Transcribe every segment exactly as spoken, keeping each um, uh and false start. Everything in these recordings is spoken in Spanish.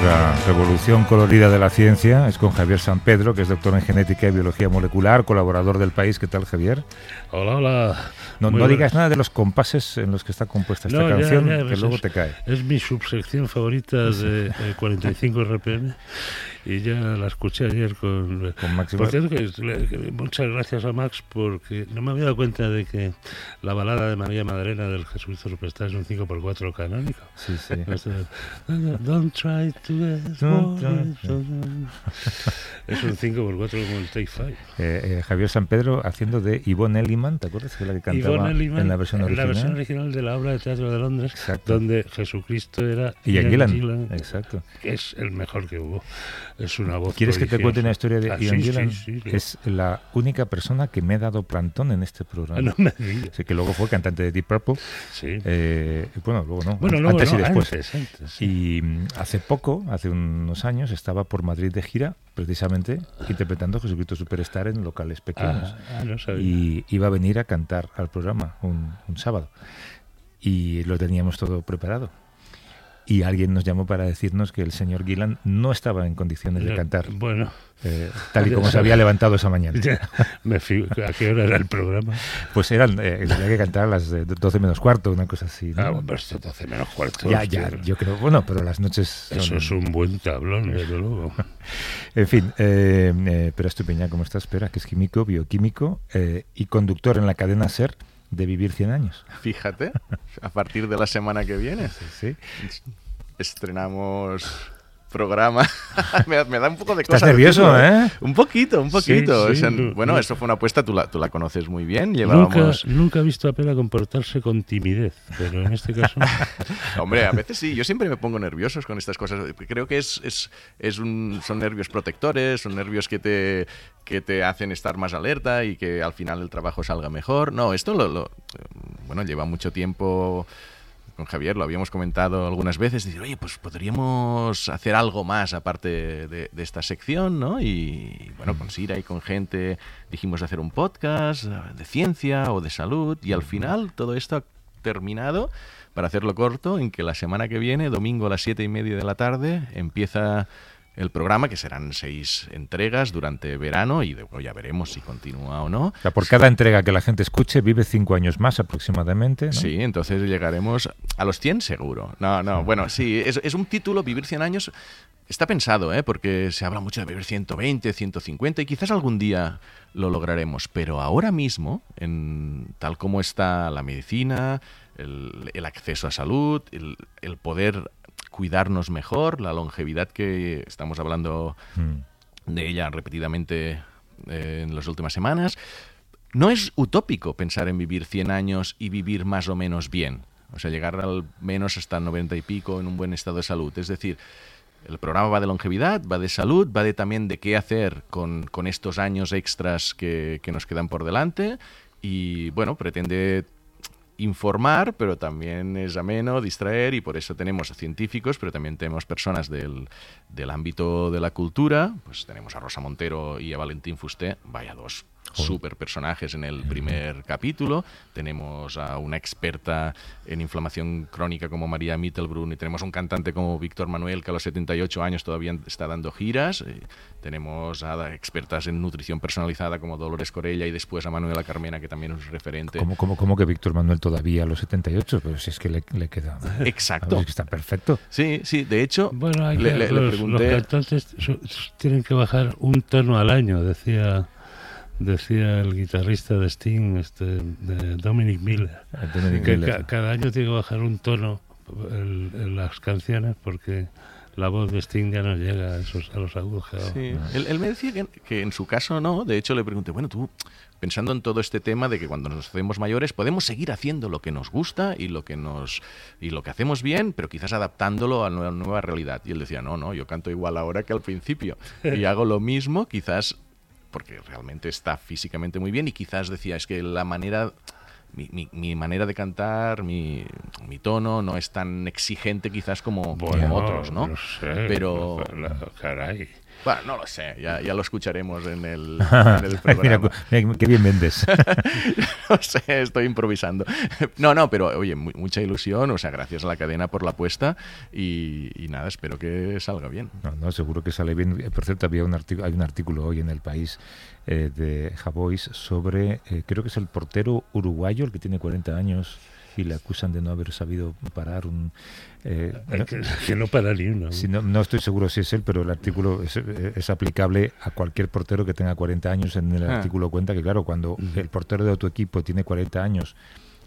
nuestra revolución colorida de la ciencia es con Javier Sampedro, que es doctor en genética y biología molecular, colaborador del País. ¿Qué tal, Javier? Hola, hola. No, no digas nada de los compases en los que está compuesta esta no, canción, ya, ya, que es, luego te cae. Es mi subsección favorita de eh, cuarenta y cinco R P M y ya la escuché ayer con, con Max. Por cierto, que, que, muchas gracias a Max, porque no me había dado cuenta de que la balada de María Magdalena del Jesucristo Superstar es un cinco por cuatro canónico. Sí, sí. Don't try to get Don't try. Es un cinco por cuatro como el Take Five. Eh, eh, Javier Sampedro haciendo de Yvonne Elliman, ¿te acuerdas? Que la que cantaba Elliman, en la versión original. La versión original de la obra de teatro de Londres, exacto, donde Jesucristo era y Ian Gillan, Gillan, exacto, que es el mejor que hubo. Es una voz. ¿Quieres prodigiosa. que te cuente una historia de ah, Ian sí, Gillan? Sí, sí, sí. Es la única persona que me ha dado plantón en este programa. Ah, no me digas. Sí, que luego fue cantante de Deep Purple. Sí. Eh, bueno, luego no. Bueno, luego antes no, y después. Antes, antes, sí. Y hace poco, hace unos años, estaba por Madrid de gira, precisamente interpretando Jesucristo Superstar en locales pequeños. Ah, ah, no sabía. Y iba a venir a cantar al programa un, un sábado. Y lo teníamos todo preparado. Y alguien nos llamó para decirnos que el señor Gillan no estaba en condiciones de cantar. Bueno. Eh, tal y como se había levantado esa mañana. Ya, me fijo, ¿a qué hora era el programa? Pues eran, eh, tenía que cantar a las doce menos cuarto, una cosa así, ¿no? Ah, bueno, esto doce menos cuarto. Ya, ya, yo creo, bueno, pero las noches son... Eso es un buen tablón, desde luego. En fin, eh, eh, pero Estupiñán, ¿cómo estás? Espera, que es químico, bioquímico eh, y conductor en la cadena SER de Vivir cien años. Fíjate, a partir de la semana que viene. Sí. Estrenamos programa. me, da, me da un poco de ¿Estás cosa. nervioso, decirlo, eh? Un poquito, un poquito. Sí, sí, o sea, no, bueno, no. eso fue una apuesta, tú la, tú la conoces muy bien. Llevábamos... Nunca, nunca he visto a Pela comportarse con timidez, pero en este caso... Hombre, a veces sí, yo siempre me pongo nerviosos con estas cosas. Creo que es, es, es un, son nervios protectores, son nervios que te, que te hacen estar más alerta y que al final el trabajo salga mejor. No, esto lo, lo bueno, lleva mucho tiempo... Con Javier lo habíamos comentado algunas veces, decir, oye, pues podríamos hacer algo más aparte de, de esta sección, ¿no? Y bueno, con Sira y con gente dijimos hacer un podcast de ciencia o de salud y al final todo esto ha terminado, para hacerlo corto, en que la semana que viene, domingo a las siete y media de la tarde, empieza el programa, que serán seis entregas durante verano y luego ya veremos si continúa o no. O sea, por cada entrega que la gente escuche vive cinco años más aproximadamente, ¿no? Sí, entonces llegaremos a los cien seguro. No, no, bueno, sí, es, es un título, Vivir cien años, está pensado, ¿eh? Porque se habla mucho de vivir ciento veinte, ciento cincuenta y quizás algún día lo lograremos, pero ahora mismo, en tal como está la medicina, el, el acceso a salud, el, el poder cuidarnos mejor, la longevidad que estamos hablando mm. de ella repetidamente eh, en las últimas semanas. No es utópico pensar en vivir cien años y vivir más o menos bien. O sea, llegar al menos hasta noventa y pico en un buen estado de salud. Es decir, el programa va de longevidad, va de salud, va de también de qué hacer con, con estos años extras que, que nos quedan por delante. Y, bueno, pretende informar, pero también es ameno, distraer, y por eso tenemos a científicos, pero también tenemos personas del, del ámbito de la cultura. Pues tenemos a Rosa Montero y a Valentín Fusté, vaya dos super personajes en el primer capítulo. Tenemos a una experta en inflamación crónica como María Mittelbrunn y tenemos un cantante como Víctor Manuel, que a los setenta y ocho años todavía está dando giras. Eh, tenemos a expertas en nutrición personalizada como Dolores Corella y después a Manuela Carmena, que también es referente. ¿Cómo, cómo, cómo que Víctor Manuel todavía a los setenta y ocho? Pero si es que le, le queda... Exacto. Es que está perfecto. Sí, sí, de hecho, bueno, hay le, que, le, los, le pregunté... los cantantes tienen que bajar un tono al año, decía... Decía el guitarrista de Sting, este, de Dominic Miller, Dominic que Miller. Ca cada año tiene que bajar un tono en, en las canciones porque la voz de Sting ya no llega a, esos, a los agudos. Sí. Él, él me decía que, que en su caso no. De hecho, le pregunté, bueno, tú, pensando en todo este tema de que cuando nos hacemos mayores podemos seguir haciendo lo que nos gusta y lo que nos y lo que hacemos bien, pero quizás adaptándolo a una nueva realidad. Y él decía, no, no, yo canto igual ahora que al principio. Y hago lo mismo, quizás... porque realmente está físicamente muy bien y quizás decía, es que la manera, mi, mi, mi manera de cantar, mi, mi tono no es tan exigente quizás como, bueno, como otros, ¿no? No sé, pero la, caray. Bueno, no lo sé, ya, ya lo escucharemos en el, en el programa. Mira, mira, qué bien vendes. No sé, estoy improvisando. No, no, pero oye, mu- mucha ilusión, o sea, gracias a la cadena por la apuesta y, y nada, espero que salga bien. No, no, seguro que sale bien. Eh, Por cierto, había un artículo, hay un artículo hoy en El País eh, de Javois sobre, eh, creo que es el portero uruguayo, el que tiene cuarenta años y le acusan de no haber sabido parar un... Eh, no, que, que no para ni uno. si no, no estoy seguro si es él, pero el artículo es, es aplicable a cualquier portero que tenga cuarenta años. En el Ah. artículo cuenta que, claro, cuando Ujú. el portero de tu equipo tiene cuarenta años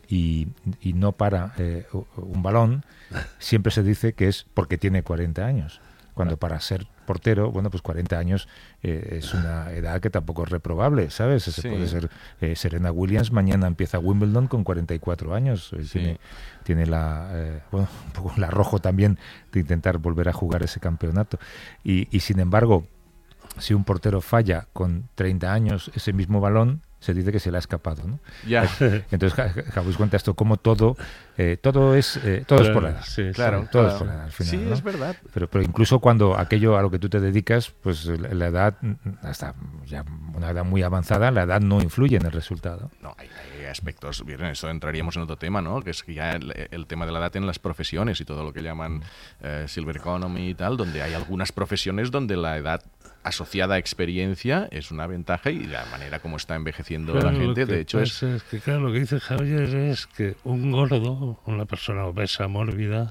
y, y no para eh, un balón, siempre se dice que es porque tiene cuarenta años. Cuando para ser portero, bueno, pues cuarenta años eh, es una edad que tampoco es reprobable, ¿sabes? Se Sí. puede ser eh, Serena Williams, mañana empieza Wimbledon con cuarenta y cuatro años. Eh, Sí. Tiene, tiene la, eh, bueno, un poco el arrojo también de intentar volver a jugar ese campeonato. Y, y sin embargo, si un portero falla con treinta años ese mismo balón, se dice que se le ha escapado, ¿no? Ya, Entonces, Ja- Ja- Javois cuenta esto como todo, eh, todo es eh, todo es por la edad. Sí, sí. claro. todo claro. es por la edad, al final, Sí, ¿no? es verdad. Pero, pero incluso cuando aquello a lo que tú te dedicas, pues la la edad, mm, hasta ya una edad muy avanzada, la edad no influye en el resultado. No, hay, hay aspectos, bien, eso entraríamos en otro tema, ¿no? Que es que ya el, el tema de la edad en las profesiones y todo lo que llaman eh, Silver Economy y tal, donde hay algunas profesiones donde la edad asociada a experiencia es una ventaja y la manera como está envejeciendo Claro, la lo gente, que de hecho, es... pasa es que, claro, lo que dice Javier es que un gordo, una persona obesa, mórbida,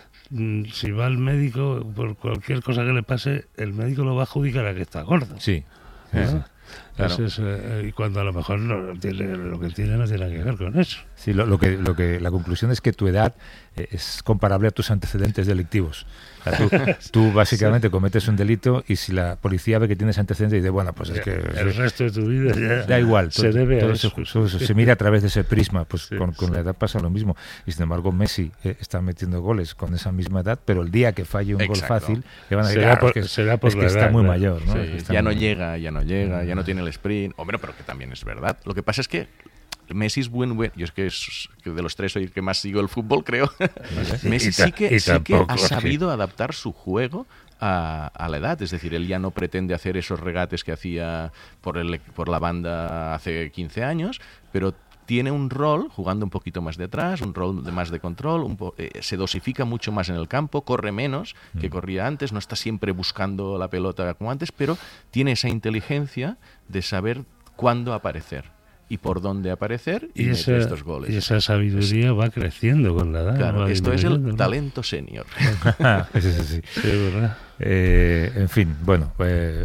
mm, si va al médico, por cualquier cosa que le pase, el médico lo va a adjudicar a que está gordo. Sí. ¿no? sí. Claro. Ese es, eh, y cuando a lo mejor no tiene, lo que tiene no tiene que ver con eso. Sí, lo, lo que, lo que, la conclusión es que tu edad eh, es comparable a tus antecedentes delictivos. O sea, tú, tú básicamente cometes un delito y si la policía ve que tienes antecedentes dice, bueno, pues es que El resto de tu vida ya da igual, se todo- debe todo a se, eso. eso- eso se mira a través de ese prisma, pues Sí, con, con sí. la edad pasa lo mismo. Y sin embargo Messi eh, está metiendo goles con esa misma edad, pero el día que falle un Exacto. gol fácil, le van a decir, Será claro, por- es que, será por es que la está edad, muy claro. mayor, ¿no? Sí, Es que está ya muy- no llega, ya no llega, ya no tiene el sprint. Hombre, pero que también es verdad. Lo que pasa es que Messi es buen, buen. Yo es que, es que de los tres soy el que más sigo el fútbol, creo. Messi Y ta- sí que, y sí que tampoco, ha sí. sabido adaptar su juego a, a la edad. Es decir, él ya no pretende hacer esos regates que hacía por, el, por la banda hace quince años, pero tiene un rol jugando un poquito más de atrás, un rol de más de control, un po- eh, se dosifica mucho más en el campo, corre menos que corría antes, no está siempre buscando la pelota como antes, pero tiene esa inteligencia de saber cuándo aparecer y por dónde aparecer y, Y meter esa, estos goles. y esa sabiduría va creciendo con la edad. Claro, va esto es el disminuyendo, ¿no? talento senior. Sí, sí, sí. Sí, ¿verdad? Eh, en fin, bueno, eh,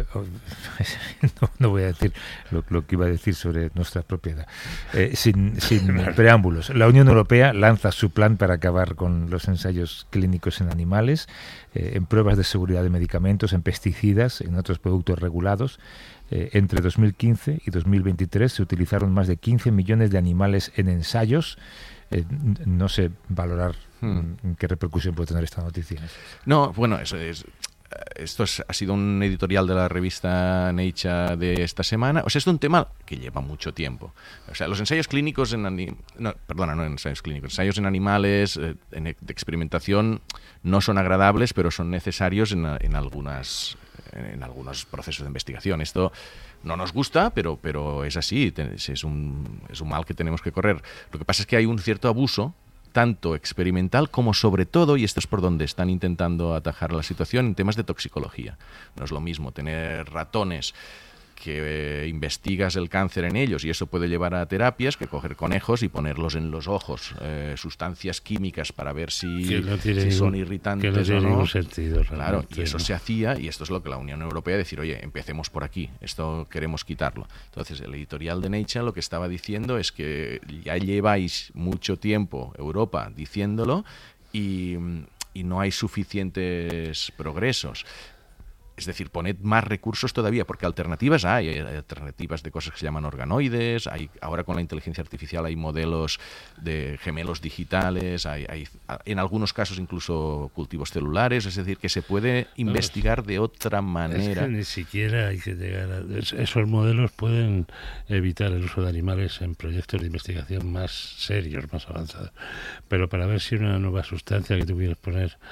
no, no voy a decir lo, lo que iba a decir sobre nuestra propiedad. Eh, sin, sin preámbulos, la Unión Europea lanza su plan para acabar con los ensayos clínicos en animales, eh, en pruebas de seguridad de medicamentos, en pesticidas, en otros productos regulados. Eh, entre dos mil quince y dos mil veintitrés se utilizaron más de quince millones de animales en ensayos. Eh, n- no sé valorar Hmm. mm, qué repercusión puede tener esta noticia. No, bueno, eso es. Esto es- ha sido un editorial de la revista Nature de esta semana. O sea, es un tema que lleva mucho tiempo. O sea, los ensayos clínicos en... ani- No, perdona, no en ensayos clínicos. Ensayos en animales eh, en, e- de experimentación no son agradables, pero son necesarios en, a- en algunas en algunos procesos de investigación. Esto no nos gusta, pero, pero es así. Te- Es un, es un mal que tenemos que correr. Lo que pasa es que hay un cierto abuso tanto experimental como sobre todo, y esto es por donde están intentando atajar la situación, en temas de toxicología. No es lo mismo tener ratones que eh, investigas el cáncer en ellos y eso puede llevar a terapias que coger conejos y ponerlos en los ojos eh, sustancias químicas para ver si, Que no tiene si son ningún- irritantes que no tiene o no. ningún sentido, Claro, realmente, y eso ¿no? se hacía y esto es lo que la Unión Europea decir, oye, empecemos por aquí, esto queremos quitarlo. Entonces, el editorial de Nature lo que estaba diciendo es que ya lleváis mucho tiempo Europa diciéndolo y, y no hay suficientes progresos. Es decir, poned más recursos todavía, porque alternativas hay, hay alternativas de cosas que se llaman organoides, hay, ahora con la inteligencia artificial hay modelos de gemelos digitales, hay, hay en algunos casos incluso cultivos celulares, es decir, que se puede investigar de otra manera. Es que ni siquiera hay que llegar a... es- Esos modelos pueden evitar el uso de animales en proyectos de investigación más serios, más avanzados. Pero para ver si una nueva sustancia que tú quieres poner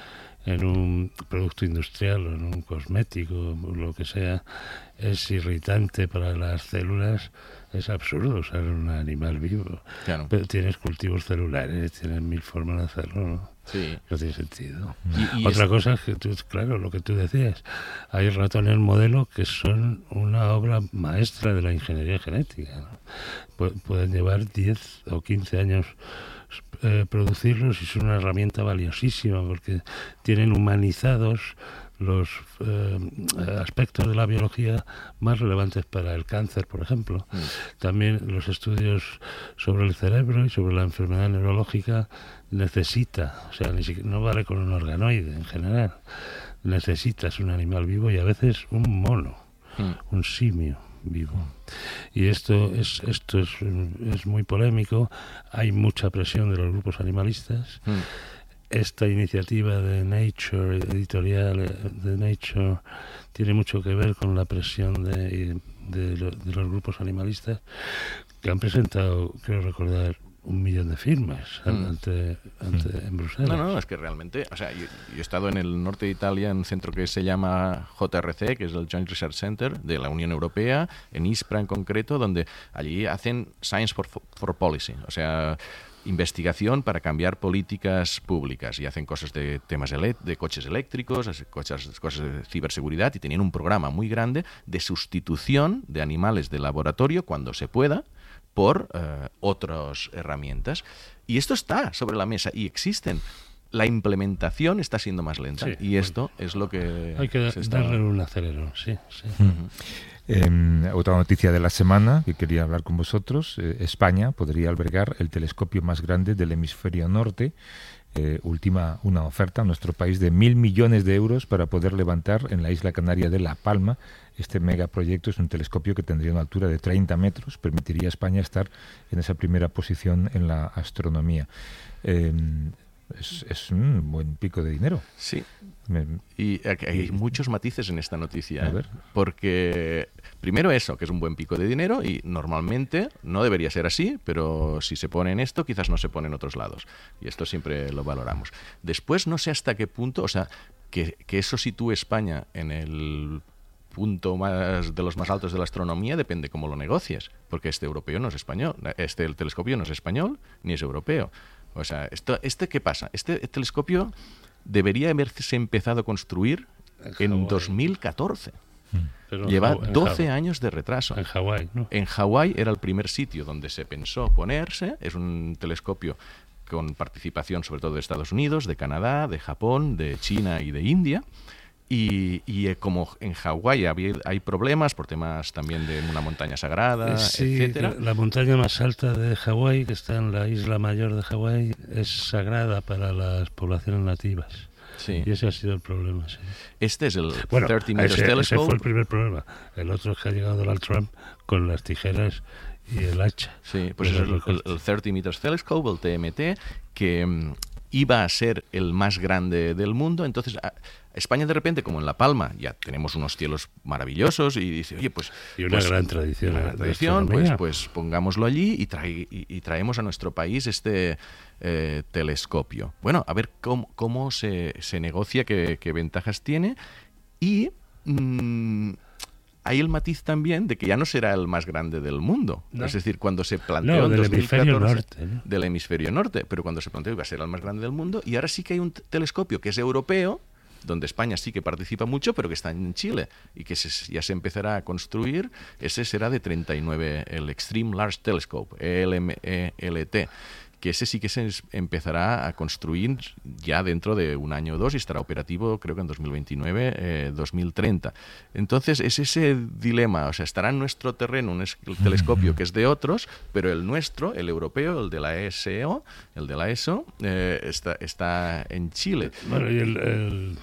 en un producto industrial o en un cosmético, lo que sea, es irritante para las células, es absurdo usar un animal vivo. Claro. Pero tienes cultivos celulares, tienes mil formas de hacerlo, ¿no? Sí. No tiene sentido. Y, y Otra es... cosa es que, tú, claro, lo que tú decías, hay ratones modelo que son una obra maestra de la ingeniería genética, ¿no? Pu- pueden llevar diez o quince años eh, producirlos y son una herramienta valiosísima porque tienen humanizados los eh, aspectos de la biología más relevantes para el cáncer, por ejemplo. Mm. También los estudios sobre el cerebro y sobre la enfermedad neurológica necesita, o sea, ni siquiera, no vale con un organoide en general, necesitas un animal vivo y a veces un mono, mm. un simio vivo. Y esto es esto es, es muy polémico, hay mucha presión de los grupos animalistas. Mm. Esta iniciativa de Nature, editorial de Nature, tiene mucho que ver con la presión de, de, lo, de los grupos animalistas que han presentado, creo recordar, un millón de firmas mm. ante, ante, mm. en Bruselas. No, no, es que realmente, o sea, yo, yo he estado en el norte de Italia en un centro que se llama J R C, que es el Joint Research Center de la Unión Europea, en Ispra en concreto, donde allí hacen Science for, for Policy, o sea, investigación para cambiar políticas públicas, y hacen cosas de temas de, de coches eléctricos, cosas, cosas de ciberseguridad, y tenían un programa muy grande de sustitución de animales de laboratorio cuando se pueda por uh, otras herramientas. Y esto está sobre la mesa y existen. La implementación está siendo más lenta, sí, y esto bueno, es lo que hay que se está... darle un acelerón, sí, sí. Uh-huh. Eh, otra noticia de la semana que quería hablar con vosotros, eh, España podría albergar el telescopio más grande del hemisferio norte. Eh, última una oferta a nuestro país de mil millones de euros para poder levantar en la isla canaria de La Palma. Este megaproyecto es un telescopio que tendría una altura de treinta metros, permitiría a España estar en esa primera posición en la astronomía. Eh, Es, es un buen pico de dinero. Sí. Me, y hay muchos matices en esta noticia. ¿eh? Porque, primero eso, que es un buen pico de dinero y normalmente no debería ser así, pero si se pone en esto, quizás no se pone en otros lados. Y esto siempre lo valoramos. Después, no sé hasta qué punto, o sea, que, que eso sitúe España en el punto más de los más altos de la astronomía depende cómo lo negocies. Porque este europeo no es español. Este el telescopio no es español ni es europeo. O sea, esto, ¿este qué pasa? Este telescopio debería haberse empezado a construir en, en dos mil catorce. Pero lleva doce años de retraso. En Hawái, ¿no? En Hawái era el primer sitio donde se pensó ponerse. Es un telescopio con participación sobre todo de Estados Unidos, de Canadá, de Japón, de China y de India. Y, y eh, como en Hawái hay problemas por temas también de una montaña sagrada, sí, etcétera. La montaña más alta de Hawái, que está en la isla mayor de Hawái, es sagrada para las poblaciones nativas. Sí. Y ese ha sido el problema, sí. Este es el bueno, thirty meters ese, telescope. Ese fue el primer problema. El otro es que ha llegado Donald Trump con las tijeras y el hacha. Sí, pues es el, el, el thirty meters telescope, el T M T, que um, iba a ser el más grande del mundo. Entonces, a, España de repente, como en La Palma, ya tenemos unos cielos maravillosos y dice, oye, pues... Y una pues, gran tradición. Una gran tradición, pues, pues pongámoslo allí y, trae, y, y traemos a nuestro país este eh, telescopio. Bueno, a ver cómo, cómo se, se negocia, qué, qué ventajas tiene. Y mmm, hay el matiz también de que ya no será el más grande del mundo. ¿No? Es decir, cuando se planteó no, en del dos mil catorce... hemisferio norte, ¿no? Del hemisferio norte, pero cuando se planteó iba a ser el más grande del mundo. Y ahora sí que hay un telescopio que es europeo, donde España sí que participa mucho, pero que está en Chile y que se, ya se empezará a construir. Ese será de treinta y nueve, el Extreme Large Telescope, E L M E L T, que ese sí que se empezará a construir ya dentro de un año o dos y estará operativo creo que en dos mil veintinueve, eh, dos mil treinta. Entonces es ese dilema, o sea, estará en nuestro terreno un es- el telescopio que es de otros, pero el nuestro, el europeo, el de la E S O, el de la E S O, eh, está, está en Chile. Bueno, y el, el,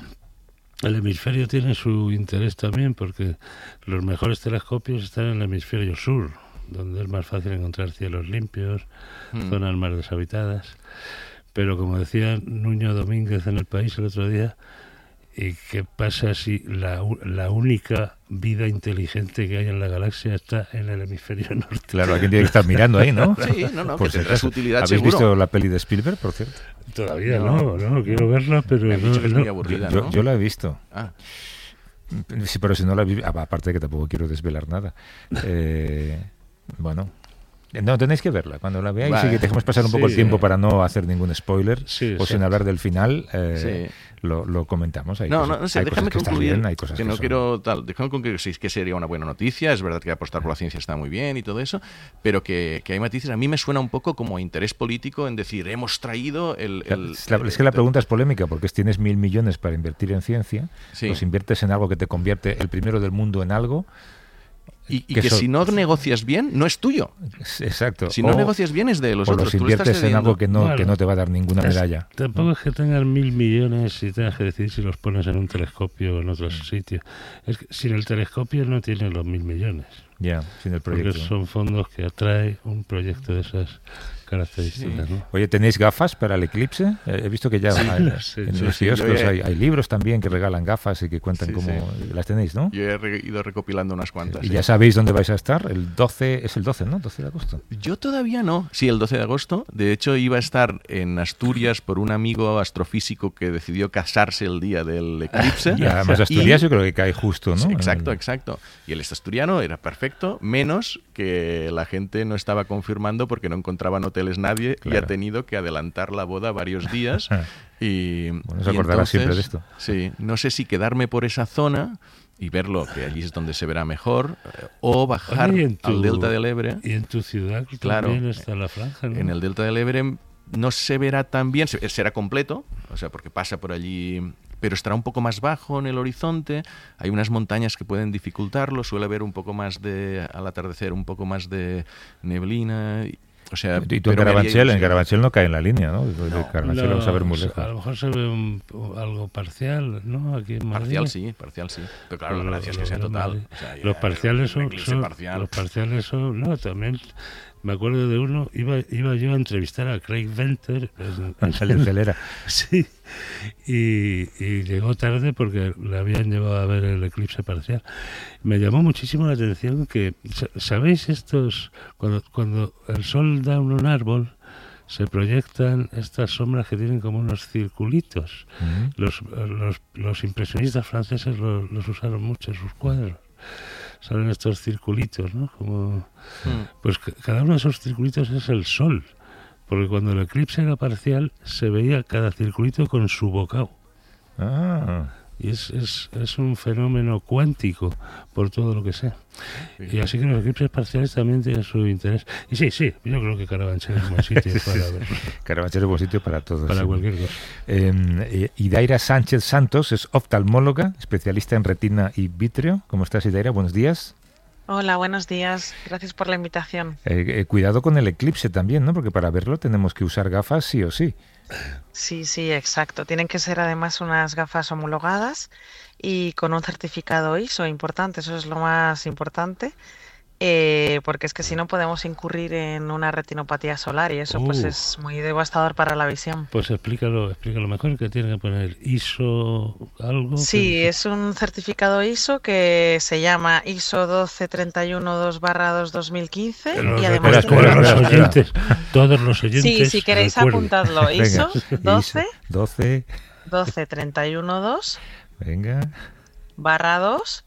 el hemisferio tiene su interés también porque los mejores telescopios están en el hemisferio sur, donde es más fácil encontrar cielos limpios, mm. zonas más deshabitadas. Pero como decía Nuño Domínguez en El País el otro día, ¿Y qué pasa si la, la única vida inteligente que hay en la galaxia está en el hemisferio norte? Claro, alguien tiene que estar mirando ahí, ¿no? Sí, no, no, Por que si tendrá su acaso. utilidad ¿Habéis seguro. visto la peli de Spielberg, por cierto? Todavía no, no, no quiero verla, pero Me han no, dicho que es no. muy aburrida, Yo, ¿no? yo la he visto. Ah, Sí, pero si no la vi, aparte de que tampoco quiero desvelar nada. Eh, bueno, no, tenéis que verla. Cuando la veáis, Vale. sí que dejemos pasar un poco Sí, el tiempo eh. para no hacer ningún spoiler, Sí, o sin exacto. hablar del final, eh, Sí. lo, lo comentamos. Hay no, cosas, no, no sé, hay déjame cosas que están concluir, bien, hay cosas que que no son- quiero tal, déjame concluir que sí, que sería una buena noticia, es verdad que apostar por la ciencia está muy bien y todo eso, pero que, que hay matices, a mí me suena un poco como interés político en decir, hemos traído el... el- Es, la- es que la pregunta es polémica, porque es, tienes mil millones para invertir en ciencia, Sí. los inviertes en algo que te convierte el primero del mundo en algo. Y, y que que eso- si no negocias bien, no es tuyo. Es- Exacto. Si no o, negocias bien, es de los o otros. los Tú le estás inviertes en cediendo. algo que no, Bueno, que no te va a dar ninguna Es- medalla. Tampoco es que tengas mil millones y tengas que decidir si los pones en un telescopio o en otro sitio. Es que sin el telescopio no tienes los mil millones. Ya, sin el Porque proyecto. son fondos que atrae un proyecto de esas características, ¿no? Oye, ¿tenéis gafas para el eclipse? Eh, He visto que ya Sí, hay- las he en hecho, los sí, kioscos yo he- hay, hay libros también que regalan gafas y que cuentan Sí, cómo... sí. Las tenéis, ¿no? Yo he re- ido recopilando unas cuantas. Y sí. ya sabéis dónde vais a estar. El doce, es el doce, ¿no? doce de agosto. Yo todavía no. Sí, el doce de agosto. De hecho, iba a estar en Asturias por un amigo astrofísico que decidió casarse el día del eclipse. Y además Asturias yo creo que cae justo, ¿no? Sí, En exacto, el- exacto. Y el este asturiano era perfecto, menos que la gente no estaba confirmando porque no encontraban hoteles nadie y Claro. ha tenido que adelantar la boda varios días. y, Bueno, se y acordará entonces, siempre de esto. Sí, no sé si quedarme por esa zona y verlo, que allí es donde se verá mejor, eh, o bajar Oye, y en tu- al delta del Ebre. Y en tu ciudad Claro, también está la franja, ¿no? En el delta del Ebre no se verá tan bien, se- será completo, o sea, porque pasa por allí, pero estará un poco más bajo en el horizonte. Hay unas montañas que pueden dificultarlo, suele haber un poco más de, al atardecer, un poco más de neblina. y- O sea, Y tú en pero me haría Carabanchel, en ilusión. Carabanchel no cae en la línea, ¿no? De Carabanchel No, vamos a ver muy a lejos. lo mejor se ve un- algo parcial, ¿no? Aquí en Madrid. Parcial sí, parcial sí. Pero claro, la Lo- gracia es lo que sea veo en total. Madrid. O sea, ya, Los parciales un son, eclipse son- parcial. los parciales son, no, también me acuerdo de uno, iba, iba yo a entrevistar a Craig Venter en- en- El de Celera. sí, y, y llegó tarde porque le habían llevado a ver el eclipse parcial. Me llamó muchísimo la atención que, sa- ¿sabéis estos? Cuando, cuando el sol da en un árbol, se proyectan estas sombras que tienen como unos circulitos. Mm. Los, los, los impresionistas franceses los, los usaron mucho en sus cuadros. Salen estos circulitos, ¿no? Como, Mm. pues c- cada uno de esos circulitos es el sol. Porque cuando el eclipse era parcial, se veía cada circulito con su bocado. Ah, Y es, es, es un fenómeno cuántico, por todo lo que sea. Y así que los eclipses parciales también tienen su interés. Y sí, sí, yo creo que Carabanchel es un buen sitio para ver, Carabanchel es buen sitio para todos. para sí. cualquier cosa. Eh, Idaira Sánchez Santos es oftalmóloga, especialista en retina y vítreo. ¿Cómo estás, Idaira? Buenos días. Hola, buenos días. Gracias por la invitación. Eh, eh, cuidado con el eclipse también, ¿no? Porque para verlo tenemos que usar gafas sí o sí. Sí, sí, exacto. Tienen que ser además unas gafas homologadas y con un certificado I S O importante. Eso es lo más importante. Eh, porque es que si no podemos incurrir en una retinopatía solar y eso pues Uh. es muy devastador para la visión. Pues explícalo, explícalo mejor, que tiene que poner I S O algo. Sí, que- es un certificado I S O que se llama I S O doce treinta y uno dos barra dos dos mil quince que nos y además espera, recuerda espera, todos los espera. oyentes, todos los oyentes. Sí, si queréis recuerden. apuntadlo, I S O Venga, doce doce, doce treinta y uno dos venga. barra dos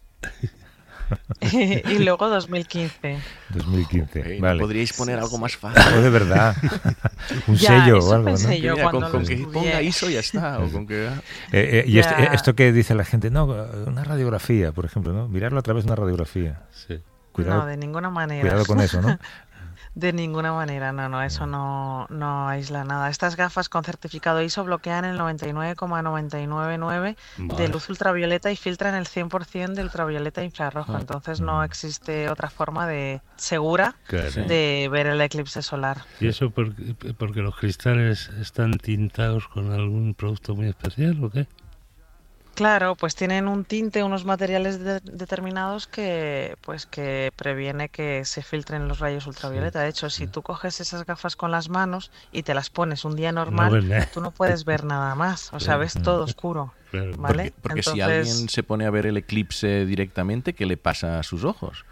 y luego dos mil quince. dos mil quince, Ey, ¿no vale. podríais poner algo más fácil? Oh, de verdad. Un Ya, sello eso o algo, ¿no? pensé Que yo mira, con, cuando con lo que estudié. ponga I S O ya está. O con que... Eh, eh, y esto, Ya. eh, esto que dice la gente, no, una radiografía, por ejemplo, ¿no? Mirarlo a través de una radiografía. Sí. Cuidado, No, de ninguna manera. cuidado con eso, ¿no? De ninguna manera, no, no, eso no, no aísla nada. Estas gafas con certificado I S O bloquean el noventa y nueve coma noventa y nueve nueve de Vale. luz ultravioleta y filtran el cien por ciento del ultravioleta infrarrojo. Ah. Entonces no existe otra forma de segura Claro. de ver el eclipse solar. ¿Y eso porque, porque los cristales están tintados con algún producto muy especial o qué? Claro, pues tienen un tinte, unos materiales de- determinados que, pues que previene que se filtren los rayos ultravioleta. De hecho, si tú coges esas gafas con las manos y te las pones un día normal, ves nada. tú no puedes ver nada más. O sea, ves todo oscuro. claro. ¿vale? Porque, porque si Entonces, alguien se pone a ver el eclipse directamente, ¿qué le pasa a sus ojos?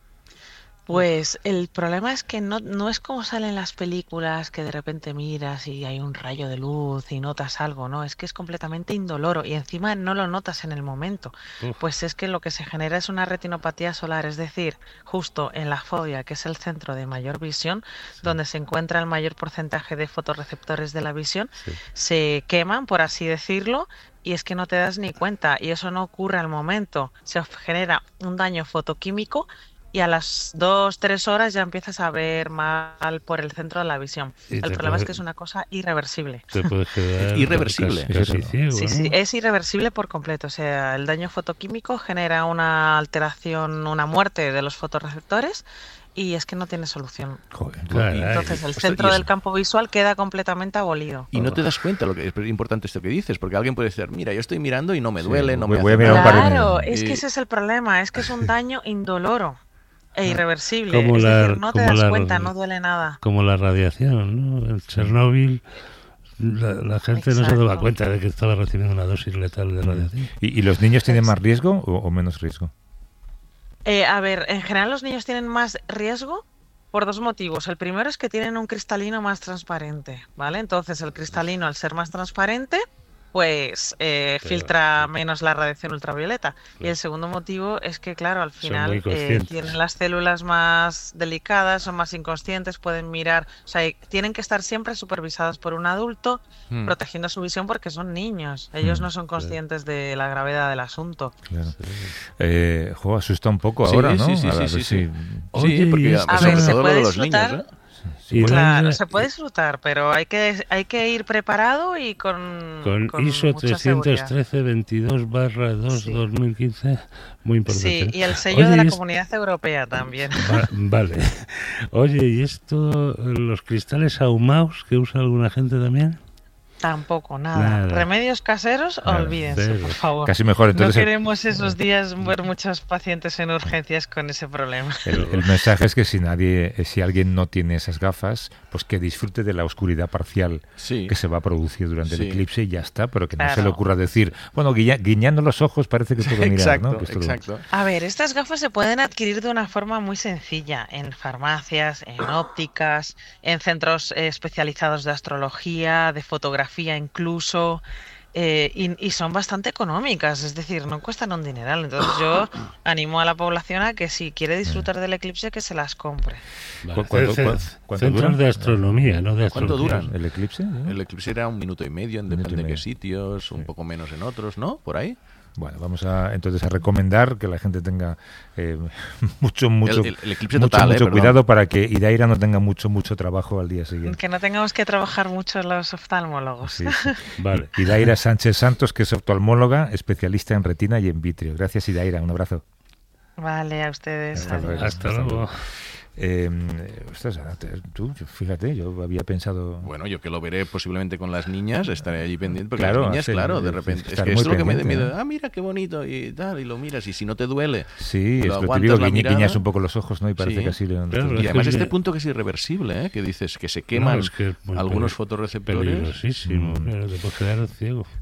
pues el problema es que no, no es como salen las películas que de repente miras y hay un rayo de luz y notas algo, ¿no? Es que es completamente indoloro y encima no lo notas en el momento. Uf. Pues es que lo que se genera es una retinopatía solar, es decir, justo en la fobia, que es el centro de mayor visión, donde se encuentra el mayor porcentaje de fotorreceptores de la visión, Sí. se queman, por así decirlo, y es que no te das ni cuenta, y eso no ocurre al momento. Se genera un daño fotoquímico y a las dos, tres horas ya empiezas a ver mal por el centro de la visión. Y El te problema es puede- que es una cosa irreversible. Te puedes quedar Es irreversible. casi, casi Eso. ciego, Sí, ¿no? sí, es irreversible por completo. O sea, el daño fotoquímico genera una alteración, una muerte de los fotorreceptores y es que no tiene solución. Joder, Caray. Entonces el Ostras, centro y es- del campo visual queda completamente abolido. Y no te das cuenta, lo que es importante esto que dices, porque alguien puede decir, mira, yo estoy mirando y no me Sí, duele, no voy- me voy a hace mirar un nada". par de Claro, minutos. es que Y- ese es el problema, es que es un daño indoloro e irreversible. Como Es la- decir, no te como das la- cuenta, no duele nada. Como la radiación, ¿no? En Chernóbil la, la gente no se daba Exacto. cuenta de que estaba recibiendo una dosis letal de radiación. ¿Y, y los niños tienen más riesgo o, o menos riesgo? Eh, a ver, en general los niños tienen más riesgo por dos motivos. El primero es que tienen un cristalino más transparente, ¿vale? Entonces el cristalino, al ser más transparente, pues eh, Pero- filtra menos la radiación ultravioleta. Y Claro. el segundo motivo es que, claro, al Son final muy eh, conscientes. tienen las células más delicadas, son más inconscientes, pueden mirar, o sea, y tienen que estar siempre supervisados por un adulto, Hmm. protegiendo su visión porque son niños. Ellos Mm, no son conscientes de la gravedad del asunto. Claro. Eh, jo, asusta un poco Sí, ahora, ¿no? sí, sí, A sí, ver sí, si- sí. Oye, Sí, porque y a esto- A sobre ver, se todo lo puede de los niños, disfrutar. ¿eh? Y Claro, Daira- se puede disfrutar, pero hay que hay que ir preparado y con, con, con ISO mucha seguridad. trescientos trece veintidós barra dos Sí. dos mil quince, muy importante. Sí, y el sello Oye, de la y es- Comunidad Europea también. Va- vale. Oye, ¿y esto, los cristales ahumados que usa alguna gente también? Tampoco, nada. Nada. Remedios caseros, Nada, olvídense, cero. por favor. Casi mejor. No Entonces, el- queremos esos días ver muchos pacientes en urgencias con ese problema. El, el mensaje es que si nadie, eh, si alguien no tiene esas gafas, pues que disfrute de la oscuridad parcial Sí. que se va a producir durante Sí. el eclipse y ya está, pero que no se Claro. le ocurra decir, bueno, guiña- guiñando los ojos parece que puedo mirar, Exacto, ¿no? Que esto lo- exacto. A ver, estas gafas se pueden adquirir de una forma muy sencilla en farmacias, en ópticas, en centros eh, especializados de astrología, de fotografía incluso, eh, y, y son bastante económicas, es decir, no cuestan un dineral. Entonces yo animo a la población a que si quiere disfrutar del eclipse que se las compre. Vale. ¿Cu- cuánto- Ce- cu- cuánto Centros duran? de astronomía, no de ¿Cuánto astrología. duran? ¿El eclipse? ¿no? El eclipse era un minuto y medio, en Minuto y depende de qué medio. sitios, un Sí. poco menos en otros, ¿no? Por ahí. Bueno, vamos a entonces a recomendar que la gente tenga eh, mucho, mucho, El- el- el eclipse mucho, total, eh, mucho perdón. cuidado para que Idaira no tenga mucho, mucho trabajo al día siguiente. Que no tengamos que trabajar mucho los oftalmólogos. Sí, sí. Vale. Idaira Sánchez Santos, que es oftalmóloga, especialista en retina y en vitrio. Gracias, Idaira. Un abrazo. Vale, a ustedes. Hasta adiós. luego. Hasta luego. Eh, ostras, tú, fíjate, yo había pensado... Bueno, yo que lo veré posiblemente con las niñas, estaré allí pendiente, porque Claro, las niñas, sí, claro, de sí, repente... Es estar que muy esto es lo que me, pendiente, me ¿eh? ah, mira qué bonito, y tal, y lo miras, y si no te duele... Sí, lo es lo aguantas típico, la guiñe- mirada. guiñas un poco los ojos, ¿no? Y parece Sí. que así... le- Claro, Y es además que- este punto que es irreversible, ¿eh? Que dices que se queman No, es que es muy algunos peli- fotorreceptores. Peligrosísimo, Mm. claro, te puedes quedar ciego.